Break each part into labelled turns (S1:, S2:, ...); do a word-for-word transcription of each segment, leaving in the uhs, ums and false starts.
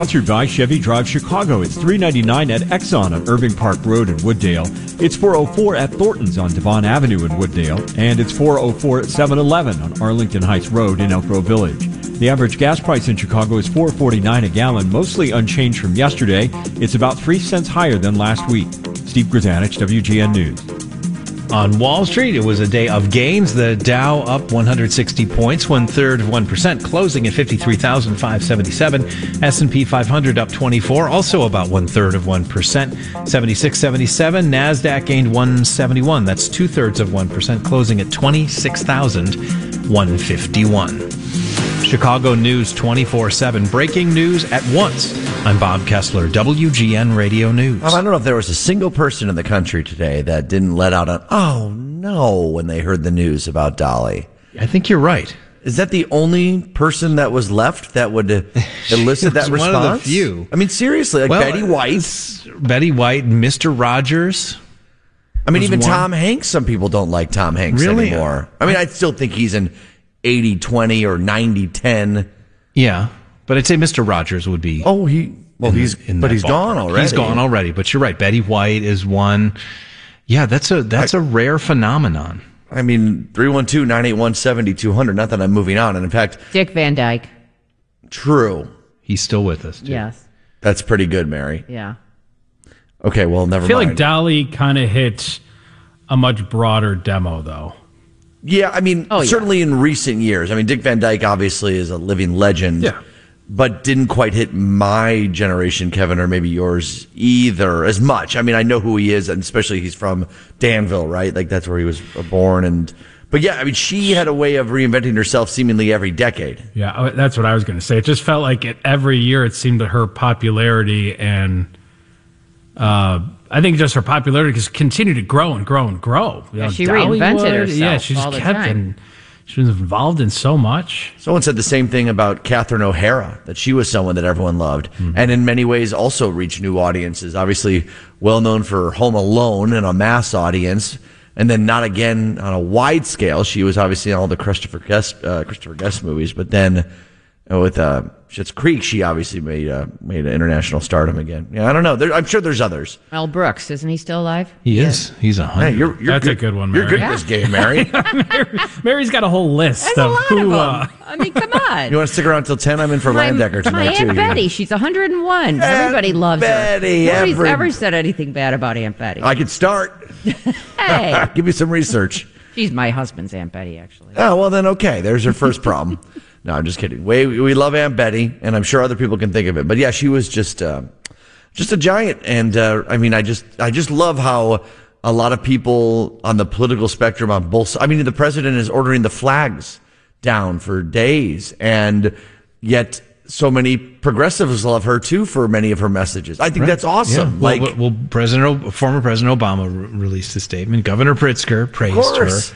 S1: Sponsored by Chevy Drive Chicago. It's three ninety-nine at Exxon on Irving Park Road in Wooddale. It's four oh four at Thornton's on Devon Avenue in Wooddale. And it's four oh four at seven eleven on Arlington Heights Road in Elk Grove Village. The average gas price in Chicago is four forty-nine a gallon, mostly unchanged from yesterday. It's about three cents higher than last week. Steve Grzanich, W G N News.
S2: On Wall Street, it was a day of gains. The Dow up one hundred sixty points, one-third of one percent, closing at fifty-three thousand five hundred seventy-seven. S and P five hundred up twenty-four, also about one-third of one percent, seventy-six seventy-seven. NASDAQ gained one hundred seventy-one. That's two-thirds of one percent, closing at twenty-six thousand one hundred fifty-one. Chicago News twenty-four seven. Breaking news at once. I'm Bob Kessler, W G N Radio News.
S3: I don't know if there was a single person in the country today that didn't let out an, oh no, when they heard the news about Dolly.
S2: I think you're right.
S3: Is that the only person that was left that would elicit that response?
S2: One of the few.
S3: I mean, seriously, like
S2: well,
S3: Betty White.
S2: Betty White, Mister Rogers.
S3: I mean, even
S2: one.
S3: Tom Hanks, some people don't like Tom Hanks
S2: really?
S3: anymore. I mean, I still think he's an eighty twenty or ninety ten.
S2: Yeah, but I'd say Mister Rogers would be.
S3: Oh, he. Well,
S2: in,
S3: he's.
S2: in
S3: but he's
S2: ballpark.
S3: gone already.
S2: He's gone already. But you're right. Betty White is one. Yeah, that's a that's I, a rare phenomenon.
S3: I mean, three one two, nine eight one, seven two zero zero. Not that I'm moving on. And in fact,
S4: Dick Van Dyke.
S3: True.
S2: He's still with us, too.
S4: Yes.
S3: That's pretty good, Mary.
S4: Yeah.
S3: Okay, well, never mind.
S5: I feel mind. like Dolly kind of hits a much broader demo, though.
S3: Yeah, I mean,
S4: oh,
S3: certainly
S4: yeah.
S3: in recent years. I mean, Dick Van Dyke obviously is a living legend.
S5: Yeah.
S3: But didn't quite hit my generation, Kevin, or maybe yours either as much. I mean, I know who he is, and especially he's from Danville, right? Like, that's where he was born. And But yeah, I mean, she had a way of reinventing herself seemingly every decade.
S5: Yeah, that's what I was going to say. It just felt like it, every year it seemed that her popularity and uh, I think just her popularity just continued to grow and grow and grow. You
S4: yeah,
S5: know,
S4: she
S5: Dollywood,
S4: reinvented herself.
S5: Yeah, she just
S4: all the
S5: kept
S4: time.
S5: and she was involved in so much.
S3: Someone said the same thing about Catherine O'Hara, that she was someone that everyone loved, mm-hmm. and in many ways also reached new audiences. Obviously, well known for Home Alone and a mass audience, and then not again on a wide scale. She was obviously in all the Christopher Guest, uh, Christopher Guest movies, but then uh, with uh, Schitt's Creek, she obviously made uh, made an international stardom again. Yeah, I don't know. There, I'm sure there's others.
S4: Mel Brooks, isn't he still alive?
S2: He is. Yeah. He's a hundred.
S3: Hey, you're, you're
S5: That's
S3: good.
S5: a good one, Mary.
S3: You're good
S4: yeah.
S3: at this game, Mary.
S5: Mary. Mary's got a whole list
S4: There's
S5: of
S4: a lot
S5: who.
S4: of them.
S5: Uh,
S4: I mean, come on.
S3: You want to stick around till ten? I'm in for
S4: my,
S3: Landecker tonight,
S4: my
S3: too.
S4: Aunt Betty, she's one hundred and one. Everybody loves
S3: Betty,
S4: her. Nobody's
S3: every...
S4: ever said anything bad about Aunt Betty.
S3: I could start.
S4: Hey.
S3: Give me some research.
S4: She's my husband's Aunt Betty, actually.
S3: Oh, well, then, okay. There's her first problem. No, I'm just kidding. We, we love Aunt Betty, and I'm sure other people can think of it. But, yeah, she was just uh, just a giant. And, uh, I mean, I just I just love how a lot of people on the political spectrum on both sides. I mean, the president is ordering the flags down for days, and yet so many progressives love her, too, for many of her messages. I think right. that's awesome.
S2: Yeah. Well,
S3: like,
S2: well, well, President, former President Obama re- released a statement. Governor Pritzker praised her,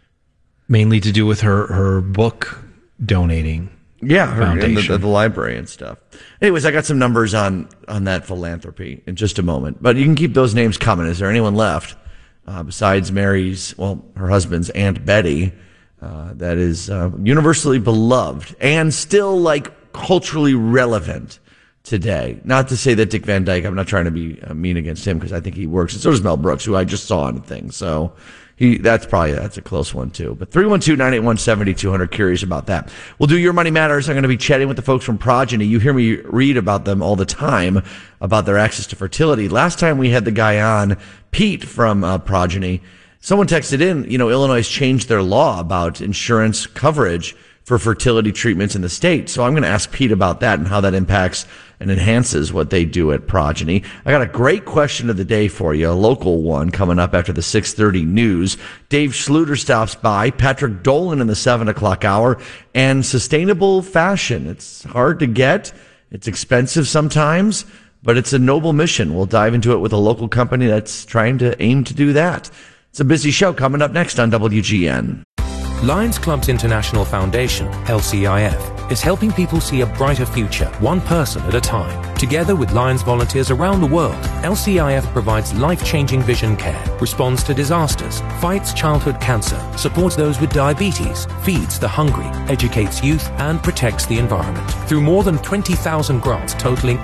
S2: mainly to do with her, her book donating.
S3: Yeah, her,
S2: foundation.
S3: and the, the library and stuff. Anyways, I got some numbers on, on that philanthropy in just a moment. But you can keep those names coming. Is there anyone left uh, besides Mary's, well, her husband's Aunt Betty, uh, that is uh, universally beloved and still, like, culturally relevant today? Not to say that Dick Van Dyke, I'm not trying to be uh, mean against him because I think he works, and so does Mel Brooks, who I just saw on things. So he that's probably that's a close one too. But three one two, nine eight one, seven two zero zero, curious about that. We'll do Your Money Matters. I'm going to be chatting with the folks from Progeny. You hear me read about them all the time, about their access to fertility. Last time we had the guy on, Pete from uh, Progeny, someone texted in, you know, Illinois has changed their law about insurance coverage for fertility treatments in the state. So I'm going to ask Pete about that and how that impacts and enhances what they do at Progeny. I got a great question of the day for you, a local one coming up after the six thirty news. Dave Schluter stops by, Patrick Dolan in the seven o'clock hour, and sustainable fashion. It's hard to get. It's expensive sometimes, but it's a noble mission. We'll dive into it with a local company that's trying to aim to do that. It's a busy show coming up next on W G N.
S6: Lions Clubs International Foundation, L C I F, is helping people see a brighter future, one person at a time. Together with Lions volunteers around the world, L C I F provides life-changing vision care, responds to disasters, fights childhood cancer, supports those with diabetes, feeds the hungry, educates youth, and protects the environment. Through more than twenty thousand grants totaling